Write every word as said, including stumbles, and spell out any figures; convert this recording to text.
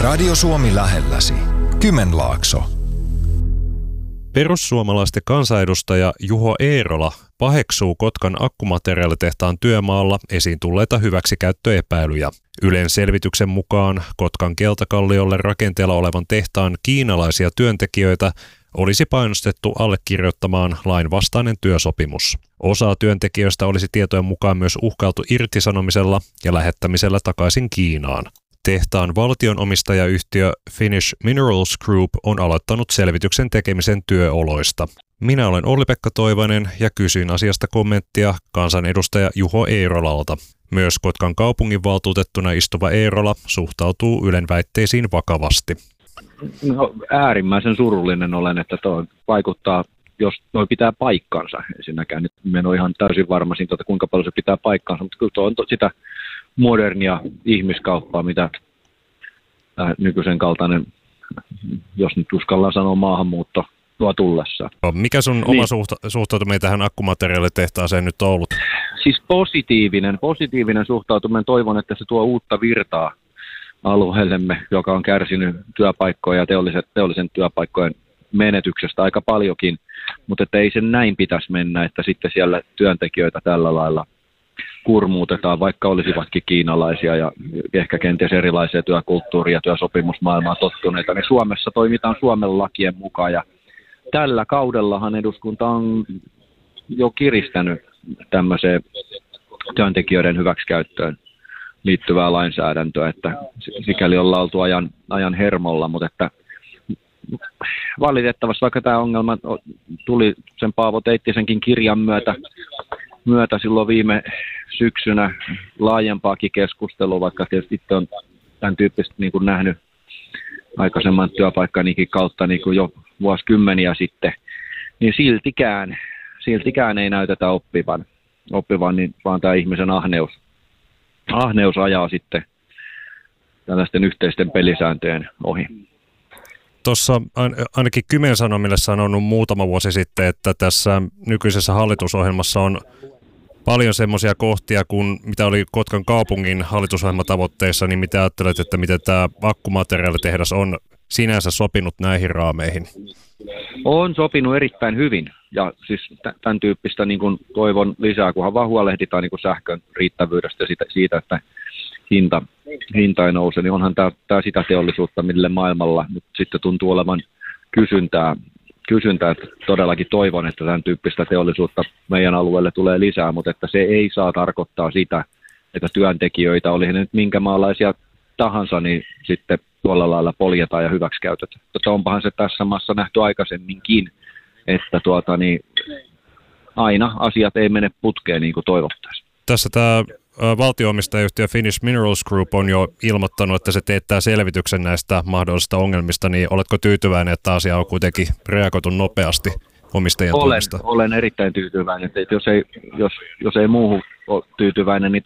Radio Suomi lähelläsi. Kymenlaakso. Perussuomalaisten kansanedustaja Juho Eerola paheksuu Kotkan akkumateriaalitehtaan työmaalla esiin tulleita hyväksikäyttöepäilyjä. Ylen selvityksen mukaan Kotkan Keltakalliolle rakenteella olevan tehtaan kiinalaisia työntekijöitä olisi painostettu allekirjoittamaan lainvastainen työsopimus. Osa työntekijöistä olisi tietojen mukaan myös uhkailtu irtisanomisella ja lähettämisellä takaisin Kiinaan. Tehtaan valtionomistajayhtiö Finnish Minerals Group on aloittanut selvityksen tekemisen työoloista. Minä olen Olli-Pekka Toivanen ja kysyin asiasta kommenttia kansanedustaja Juho Eerolalta. Myös Kotkan kaupunginvaltuutettuna istuva Eerola suhtautuu Ylen väitteisiin vakavasti. No, äärimmäisen surullinen olen, että tuo vaikuttaa, jos tuo pitää paikkansa. Ensinnäkään nyt en ole ihan täysin varma siitä, että kuinka paljon se pitää paikkansa, mutta kyllä tuo on sitä modernia ihmiskauppaa, mitä nykyisen kaltainen, jos nyt uskallaan sanoa, maahanmuutto tuo tullessa. Mikä sun niin. oma suhta- suhtautuminen tähän akkumateriaalitehtaaseen nyt on ollut? Siis positiivinen, positiivinen suhtautuminen. Toivon, että se tuo uutta virtaa alueellemme, joka on kärsinyt työpaikkoja ja teolliset, teollisen työpaikkojen menetyksestä aika paljonkin, mutta että ei sen näin pitäisi mennä, että sitten siellä työntekijöitä tällä lailla kurmuutetaan, vaikka olisivatkin kiinalaisia ja ehkä kenties erilaisia työkulttuuria ja työsopimusmaailmaa tottuneita, niin Suomessa toimitaan Suomen lakien mukaan ja tällä kaudellahan eduskunta on jo kiristänyt tämmöiseen työntekijöiden hyväksikäyttöön liittyvää lainsäädäntöä, että sikäli ollaan oltu ajan, ajan hermolla, mutta että valitettavasti vaikka tämä ongelma tuli sen Paavo Teittisenkin kirjan myötä, myötä silloin viime syksynä laajempaakin keskustelua, vaikka tietysti itse on tämän tyyppistä niin kuin nähnyt aikaisemman työpaikkanikin kautta niin kuin jo vuosikymmeniä sitten, niin siltikään, siltikään ei näytetä oppivan, oppivan niin vaan tämä ihmisen ahneus, ahneus ajaa sitten tällaisten yhteisten pelisääntöjen ohi. Tuossa ainakin Kymen Sanomille sanonut muutama vuosi sitten, että tässä nykyisessä hallitusohjelmassa on paljon semmoisia kohtia, kun mitä oli Kotkan kaupungin hallitusohjelmatavoitteissa, niin mitä ajattelet, että miten tämä akkumateriaalitehdas on sinänsä sopinut näihin raameihin? On sopinut erittäin hyvin ja siis tämän tyyppistä niin kuin toivon lisää, kunhan vaan huolehditaan niin kuin sähkön riittävyydestä ja siitä, siitä että hinta, hinta ei nouse, niin onhan tämä, tämä sitä teollisuutta, mille maailmalla nyt sitten tuntuu olevan kysyntää. kysyntää, että todellakin toivon, että tämän tyyppistä teollisuutta meidän alueelle tulee lisää, mutta että se ei saa tarkoittaa sitä, että työntekijöitä, oli he nyt minkä maalaisia tahansa, niin sitten tuolla lailla poljetaan ja hyväksikäytetään. Mutta onpahan se tässä maassa nähty aikaisemminkin, että tuota, niin aina asiat ei mene putkeen niin kuin toivottaisiin. Tässä tämä valtio-omistajayhtiö Finnish Minerals Group on jo ilmoittanut, että se teettää selvityksen näistä mahdollisista ongelmista, niin oletko tyytyväinen, että asia on kuitenkin reagoitu nopeasti omistajien olen, toimesta? Olen erittäin tyytyväinen, että jos ei, jos, jos ei muuhun ole tyytyväinen, niin